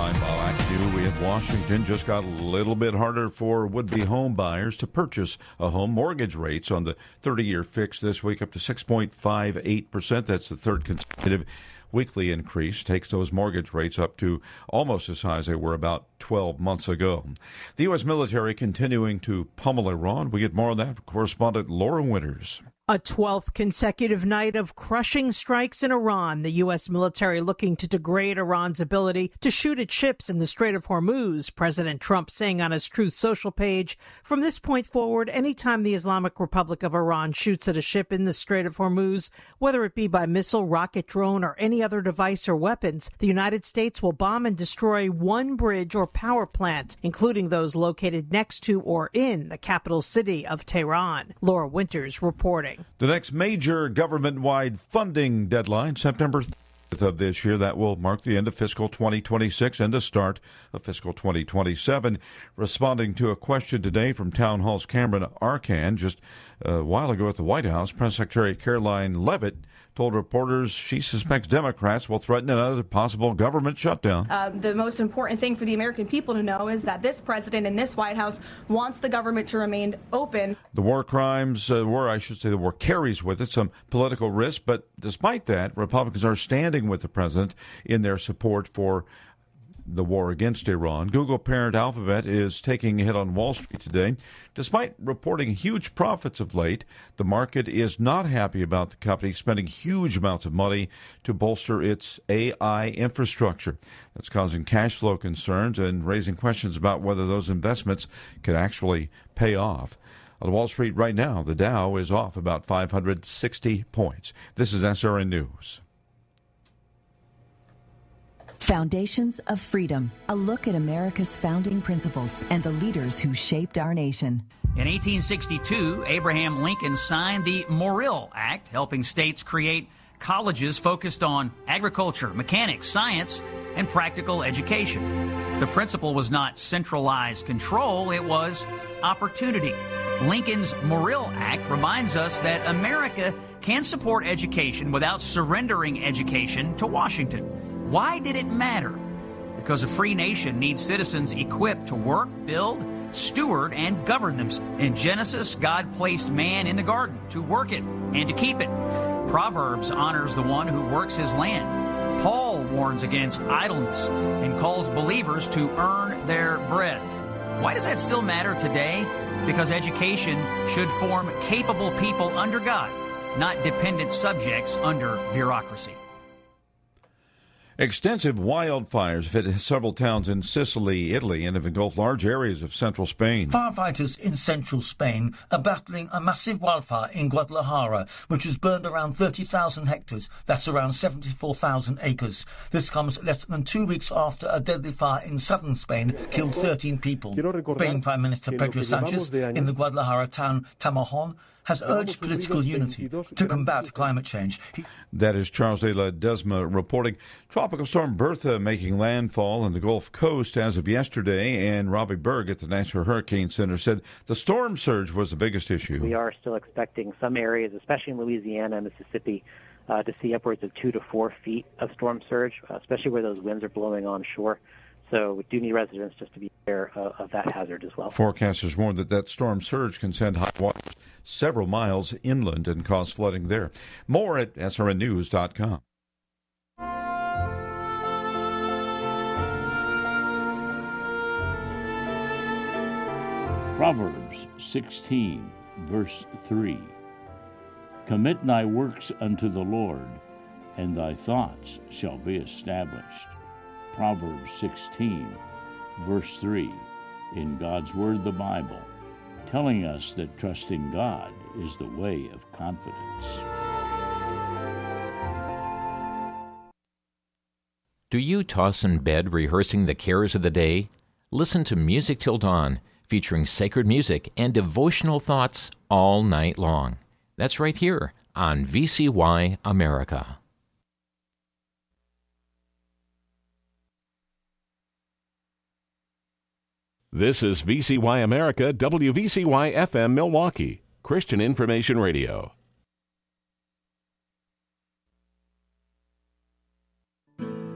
I'm Bob New in Washington. Just got a little bit harder for would-be home buyers to purchase a home. Mortgage rates on the 30-year fix this week up to 6.58%. That's the third consecutive weekly increase. Takes those mortgage rates up to almost as high as they were about 12 months ago. The U.S. military continuing to pummel Iran. We get more on that from correspondent Laura Winters. A 12th consecutive night of crushing strikes in Iran. The U.S. military looking to degrade Iran's ability to shoot at ships in the Strait of Hormuz. President Trump saying on his Truth Social page, from this point forward, anytime the Islamic Republic of Iran shoots at a ship in the Strait of Hormuz, whether it be by missile, rocket, drone, or any other device or weapons, the United States will bomb and destroy one bridge or power plant, including those located next to or in the capital city of Tehran. Laura Winters reporting. The next major government-wide funding deadline, September 30th of this year. That will mark the end of fiscal 2026 and the start of fiscal 2027. Responding to a question today from Town Hall's Cameron Arcand just a while ago at the White House, Press Secretary Caroline Leavitt told reporters she suspects Democrats will threaten another possible government shutdown. The most important thing for the American people to know is that this president and this White House wants the government to remain open. The war carries with it some political risk, but despite that, Republicans are standing with the president in their support for the war against Iran. Google parent Alphabet is taking a hit on Wall Street today. Despite reporting huge profits of late, the market is not happy about the company spending huge amounts of money to bolster its AI infrastructure. That's causing cash flow concerns and raising questions about whether those investments can actually pay off. On Wall Street right now, the Dow is off about 560 points. This is SRN News. Foundations of Freedom, a look at America's founding principles and the leaders who shaped our nation. In 1862, Abraham Lincoln signed the Morrill Act, helping states create colleges focused on agriculture, mechanics, science, and practical education. The principle was not centralized control, it was opportunity. Lincoln's Morrill Act reminds us that America can support education without surrendering education to Washington. Why did it matter? Because a free nation needs citizens equipped to work, build, steward, and govern themselves. In Genesis, God placed man in the garden to work it and to keep it. Proverbs honors the one who works his land. Paul warns against idleness and calls believers to earn their bread. Why does that still matter today? Because education should form capable people under God, not dependent subjects under bureaucracy. Extensive wildfires have hit several towns in Sicily, Italy, and have engulfed large areas of central Spain. Firefighters in central Spain are battling a massive wildfire in Guadalajara, which has burned around 30,000 hectares. That's around 74,000 acres. This comes less than 2 weeks after a deadly fire in southern Spain killed 13 people. Spain Prime Minister Pedro Sanchez in the Guadalajara town Tamarjón has urged political unity to combat climate change. That is Charles de Ledesma reporting. Tropical storm Bertha making landfall on the Gulf Coast as of yesterday, and Robbie Berg at the National Hurricane Center said the storm surge was the biggest issue. We are still expecting some areas, especially in Louisiana and Mississippi, to see upwards of 2 to 4 feet of storm surge, especially where those winds are blowing onshore. So we do need residents just to be aware of that hazard as well. Forecasters warn that storm surge can send high water several miles inland and cause flooding there. More at srnnews.com. Proverbs 16, verse 3. Commit thy works unto the Lord, and thy thoughts shall be established. Proverbs 16, verse 3, in God's Word, the Bible, telling us that trusting God is the way of confidence. Do you toss in bed rehearsing the cares of the day? Listen to Music Till Dawn, featuring sacred music and devotional thoughts all night long. That's right here on VCY America. This is VCY America, WVCY FM Milwaukee, Christian Information Radio.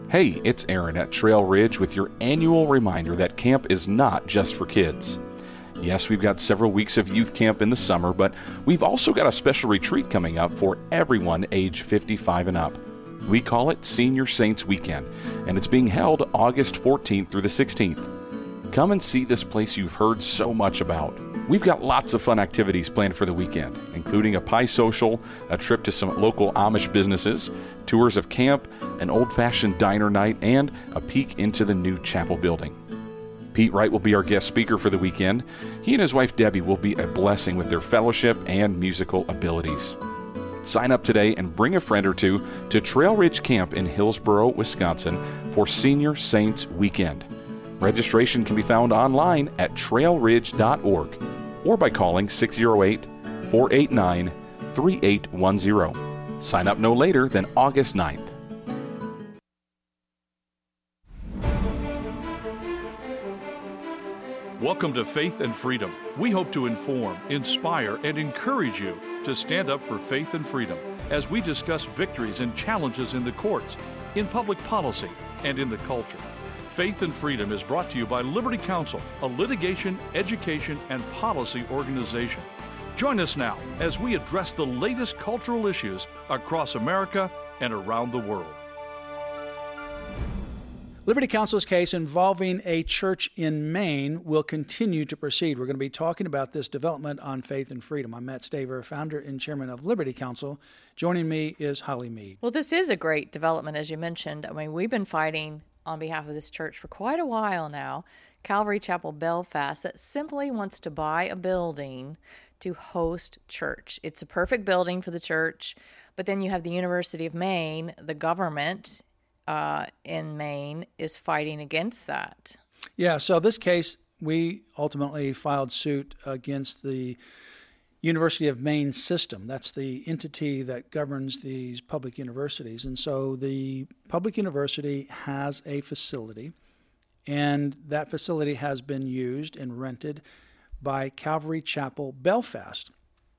Hey, it's Aaron at Trail Ridge with your annual reminder that camp is not just for kids. Yes, we've got several weeks of youth camp in the summer, but we've also got a special retreat coming up for everyone age 55 and up. We call it Senior Saints Weekend, and it's being held August 14th through the 16th. Come and see this place you've heard so much about. We've got lots of fun activities planned for the weekend, including a pie social, a trip to some local Amish businesses, tours of camp, an old-fashioned diner night, and a peek into the new chapel building. Pete Wright will be our guest speaker for the weekend. He and his wife Debbie will be a blessing with their fellowship and musical abilities. Sign up today and bring a friend or two to Trail Ridge Camp in Hillsboro, Wisconsin for Senior Saints Weekend. Registration can be found online at trailridge.org or by calling 608-489-3810. Sign up no later than August 9th. Welcome to Faith and Freedom. We hope to inform, inspire, and encourage you to stand up for faith and freedom as we discuss victories and challenges in the courts, in public policy, and in the culture. Faith and Freedom is brought to you by Liberty Counsel, a litigation, education, and policy organization. Join us now as we address the latest cultural issues across America and around the world. Liberty Counsel's case involving a church in Maine will continue to proceed. We're going to be talking about this development on Faith and Freedom. I'm Matt Staver, founder and chairman of Liberty Counsel. Joining me is Holly Mead. Well, this is a great development, as you mentioned. I mean, we've been fighting on behalf of this church for quite a while now, Calvary Chapel Belfast, that simply wants to buy a building to host church. It's a perfect building for the church, but then you have the University of Maine, the government in Maine is fighting against that. Yeah, so this case, we ultimately filed suit against the University of Maine system. That's the entity that governs these public universities. And so the public university has a facility, and that facility has been used and rented by Calvary Chapel Belfast.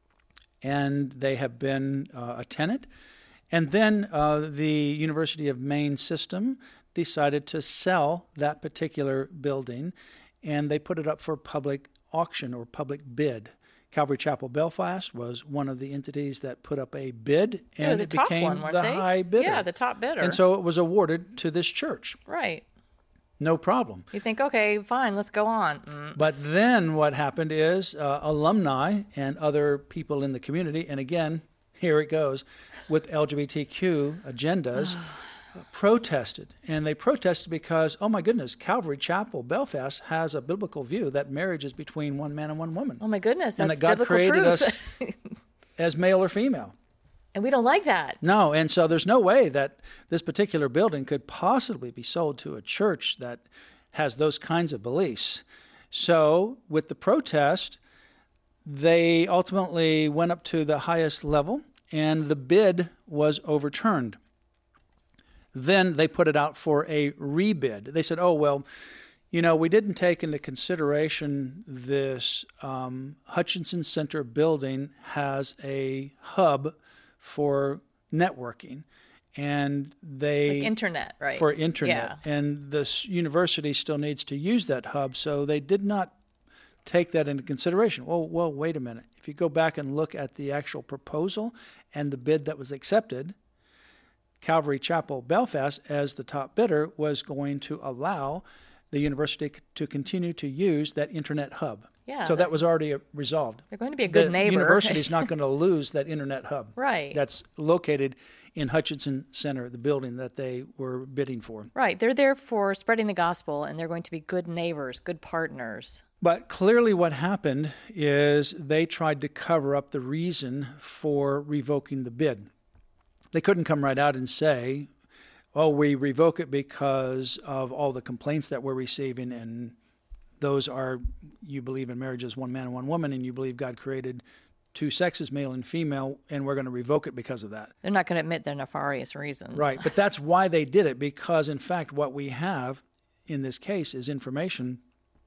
And they have been a tenant. And then the University of Maine system decided to sell that particular building, and they put it up for public auction or public bid. Calvary Chapel Belfast was one of the entities that put up a bid, and it became the high bidder. Yeah, the top bidder. And so it was awarded to this church. Right. No problem. You think, okay, fine, let's go on. But then what happened is alumni and other people in the community, and again, here it goes, with LGBTQ agendas, protested. And they protested because, oh my goodness, Calvary Chapel Belfast has a biblical view that marriage is between one man and one woman. Oh my goodness, that's and that God biblical created truth. us as male or female. And we don't like that. No, and so there's no way that this particular building could possibly be sold to a church that has those kinds of beliefs. So with the protest, they ultimately went up to the highest level, and the bid was overturned. Then they put it out for a rebid. They said, oh, well, you know, we didn't take into consideration this Hutchinson Center building has a hub for networking. And they... Like internet, right? For internet. Yeah. And this university still needs to use that hub, so they did not take that into consideration. Well, wait a minute. If you go back and look at the actual proposal and the bid that was accepted, Calvary Chapel Belfast, as the top bidder, was going to allow the university to continue to use that internet hub. Yeah, so that was already resolved. They're going to be a good neighbor. The university is not going to lose that internet hub. Right. That's located in Hutchinson Center, the building that they were bidding for. Right. They're there for spreading the gospel, and they're going to be good neighbors, good partners. But clearly what happened is they tried to cover up the reason for revoking the bid. They couldn't come right out and say, oh, we revoke it because of all the complaints that we're receiving, and those are, you believe in marriage as one man and one woman, and you believe God created two sexes, male and female, and we're going to revoke it because of that. They're not going to admit their nefarious reasons. Right, but that's why they did it, because, in fact, what we have in this case is information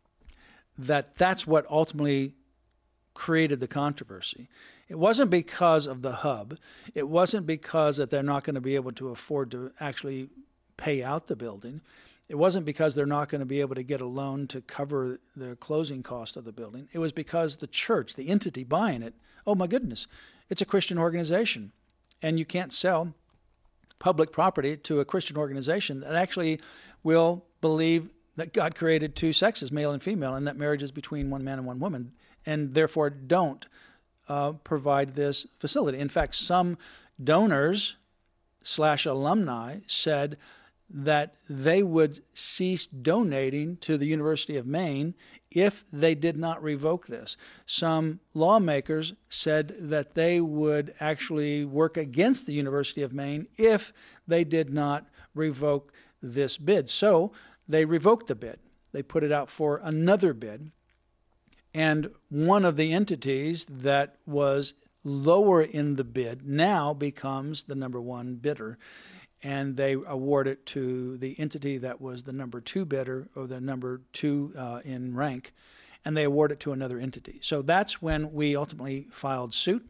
that's what ultimately created the controversy. It wasn't because of the hub. It wasn't because that they're not going to be able to afford to actually pay out the building. It wasn't because they're not going to be able to get a loan to cover the closing cost of the building. It was because the church, the entity buying it, oh my goodness, it's a Christian organization, and you can't sell public property to a Christian organization that actually will believe that God created two sexes, male and female, and that marriage is between one man and one woman, and therefore don't provide this facility. In fact, some donors / alumni said that they would cease donating to the University of Maine if they did not revoke this. Some lawmakers said that they would actually work against the University of Maine if they did not revoke this bid. So they revoked the bid. They put it out for another bid. And one of the entities that was lower in the bid now becomes the number one bidder. And they award it to the entity that was the number two bidder, or the number two in rank, and they award it to another entity. So that's when we ultimately filed suit.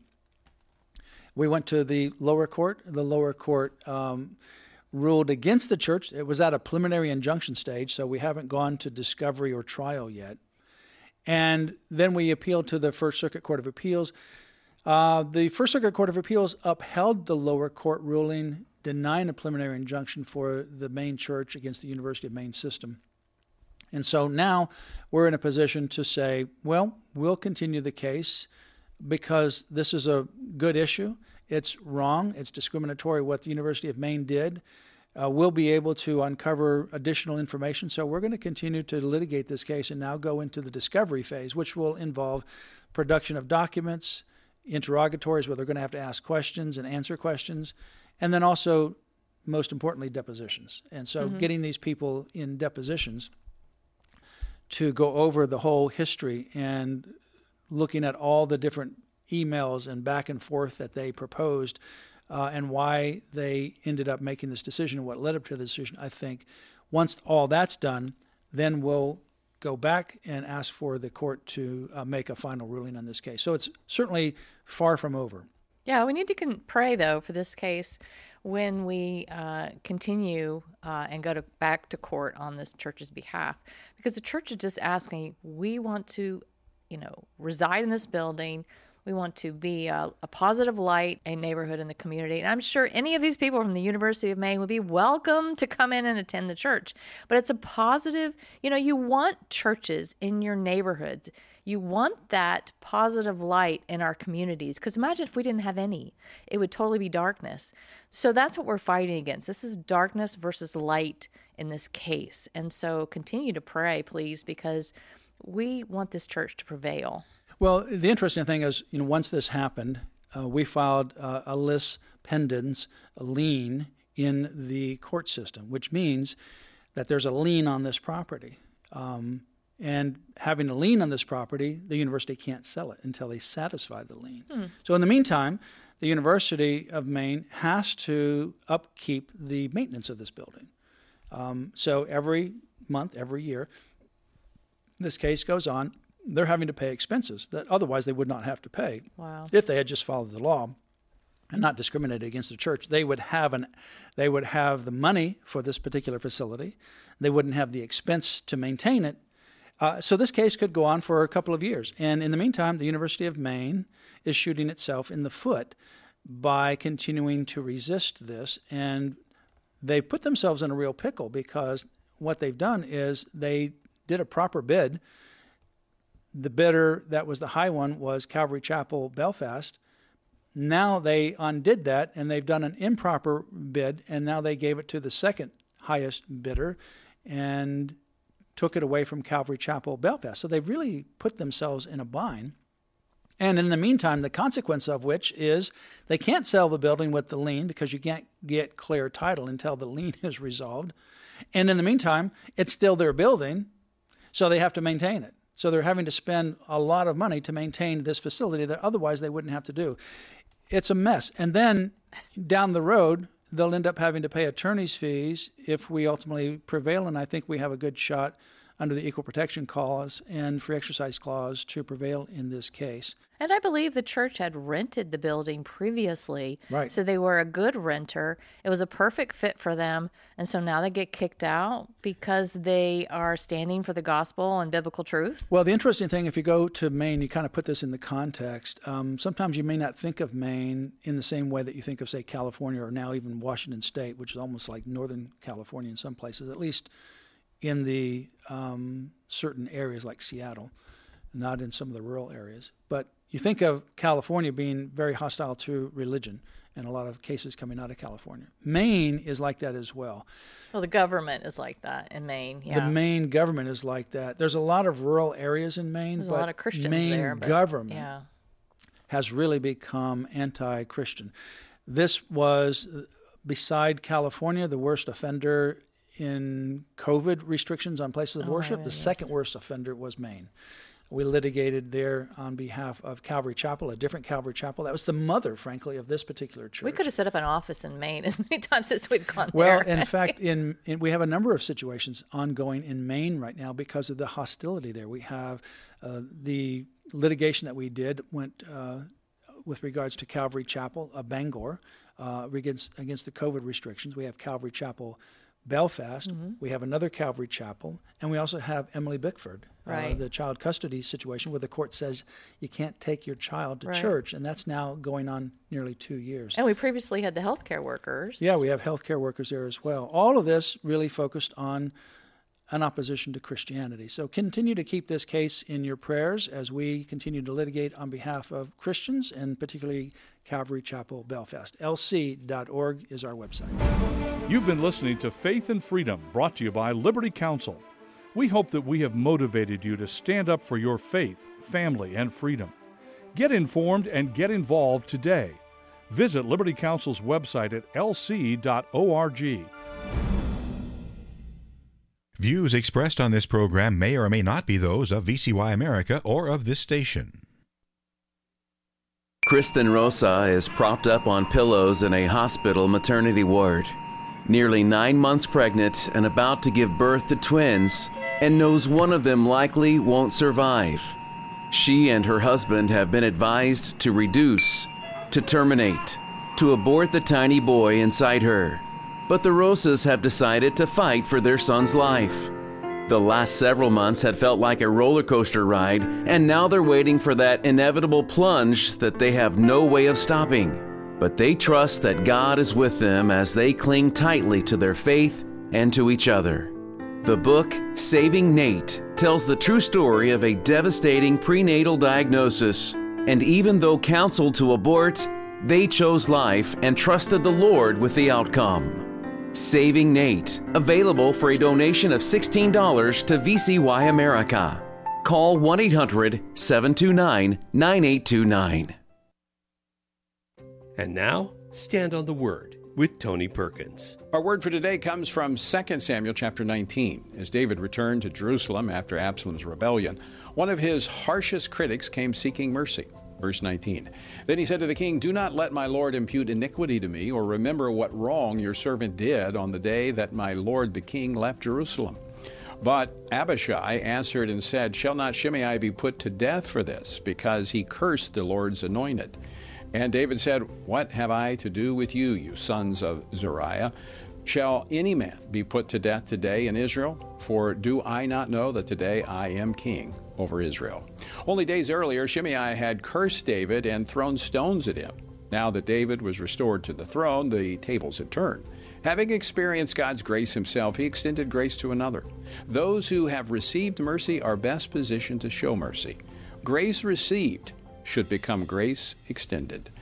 We went to the lower court. The lower court ruled against the church. It was at a preliminary injunction stage, so we haven't gone to discovery or trial yet. And then we appealed to the First Circuit Court of Appeals. The First Circuit Court of Appeals upheld the lower court ruling, denying a preliminary injunction for the Maine church against the University of Maine system. And so now we're in a position to say, well, we'll continue the case because this is a good issue. It's wrong. It's discriminatory what the University of Maine did. We'll be able to uncover additional information. So we're going to continue to litigate this case and now go into the discovery phase, which will involve production of documents, interrogatories where they're going to have to ask questions and answer questions, and then also, most importantly, depositions. And so getting these people in depositions to go over the whole history and looking at all the different emails and back and forth that they proposed and why they ended up making this decision and what led up to the decision, I think once all that's done, then we'll go back and ask for the court to make a final ruling on this case. So it's certainly far from over. Yeah, we need to pray, though, for this case when we continue and go back to court on this church's behalf, because the church is just asking, we want to, reside in this building. We want to be a positive light, a neighborhood in the community. And I'm sure any of these people from the University of Maine would be welcome to come in and attend the church. But it's a positive, you want churches in your neighborhoods. You want that positive light in our communities, because imagine if we didn't have any. It would totally be darkness. So that's what we're fighting against. This is darkness versus light in this case. And so continue to pray, please, because we want this church to prevail. Well, the interesting thing is, once this happened, we filed a lis pendens, a lien in the court system, which means that there's a lien on this property. And having a lien on this property, the university can't sell it until they satisfy the lien. So in the meantime, the University of Maine has to upkeep the maintenance of this building. So every month, every year, this case goes on. They're having to pay expenses that otherwise they would not have to pay. Wow. If they had just followed the law and not discriminated against the church. They would have the money for this particular facility. They wouldn't have the expense to maintain it. So this case could go on for a couple of years. And in the meantime, the University of Maine is shooting itself in the foot by continuing to resist this. And they put themselves in a real pickle because what they've done is they did a proper bid. The bidder that was the high one was Calvary Chapel Belfast. Now they undid that, and they've done an improper bid, and now they gave it to the second highest bidder and took it away from Calvary Chapel Belfast. So they've really put themselves in a bind. And in the meantime, the consequence of which is they can't sell the building with the lien because you can't get clear title until the lien is resolved. And in the meantime, it's still their building, so they have to maintain it. So they're having to spend a lot of money to maintain this facility that otherwise they wouldn't have to do. It's a mess. And then down the road, they'll end up having to pay attorney's fees if we ultimately prevail, and I think we have a good shot under the Equal Protection Clause and Free Exercise Clause to prevail in this case. And I believe the church had rented the building previously, right? So they were a good renter. It was a perfect fit for them, and so now they get kicked out because they are standing for the gospel and biblical truth. Well, the interesting thing, if you go to Maine, you kind of put this in the context. Sometimes you may not think of Maine in the same way that you think of, say, California or now even Washington State, which is almost like Northern California in some places, at least in the certain areas like Seattle, not in some of the rural areas. But you think of California being very hostile to religion, and a lot of cases coming out of California. Maine is like that as well. Well, the government is like that in Maine. Yeah. The Maine government is like that. There's a lot of rural areas in Maine, There's but a lot of Christians Maine there, but, government has really become anti-Christian. This was, beside California, the worst offender in COVID restrictions on places of worship. The second worst offender was Maine. We litigated there on behalf of Calvary Chapel, a different Calvary Chapel. That was the mother, frankly, of this particular church. We could have set up an office in Maine as many times as we've gone well, there. In fact, we have a number of situations ongoing in Maine right now because of the hostility there. We have the litigation that we did went with regards to Calvary Chapel, Bangor, against the COVID restrictions. We have Calvary Chapel Belfast. Mm-hmm. We have another Calvary Chapel, and we also have Emily Bickford, the child custody situation where the court says you can't take your child to church, and that's now going on nearly 2 years. And we previously had the healthcare workers. Yeah, we have healthcare workers there as well. All of this really focused on an opposition to Christianity. So continue to keep this case in your prayers as we continue to litigate on behalf of Christians, and particularly Calvary Chapel Belfast. lc.org is our website. You've been listening to Faith and Freedom, brought to you by Liberty Counsel. We hope that we have motivated you to stand up for your faith, family, and freedom. Get informed and get involved today. Visit Liberty Counsel's website at lc.org. Views expressed on this program may or may not be those of VCY America or of this station. Kristen Rosa is propped up on pillows in a hospital maternity ward. Nearly 9 months pregnant and about to give birth to twins, and knows one of them likely won't survive. She and her husband have been advised to reduce, to terminate, to abort the tiny boy inside her. But the Rosas have decided to fight for their son's life. The last several months had felt like a roller coaster ride, and now they're waiting for that inevitable plunge that they have no way of stopping. But they trust that God is with them as they cling tightly to their faith and to each other. The book, Saving Nate, tells the true story of a devastating prenatal diagnosis, and even though counseled to abort, they chose life and trusted the Lord with the outcome. Saving Nate, available for a donation of $16 to VCY America. Call 1-800-729-9829. And now, Stand on the Word with Tony Perkins. Our word for today comes from 2 Samuel chapter 19. As David returned to Jerusalem after Absalom's rebellion, one of his harshest critics came seeking mercy. Verse 19. Then he said to the king, "Do not let my lord impute iniquity to me, or remember what wrong your servant did on the day that my lord the king left Jerusalem." But Abishai answered and said, "Shall not Shimei be put to death for this, because he cursed the Lord's anointed?" And David said, "What have I to do with you, you sons of Zeruiah? Shall any man be put to death today in Israel? For do I not know that today I am king over Israel?" Only days earlier, Shimei had cursed David and thrown stones at him. Now that David was restored to the throne, the tables had turned. Having experienced God's grace himself, he extended grace to another. Those who have received mercy are best positioned to show mercy. Grace received should become grace extended.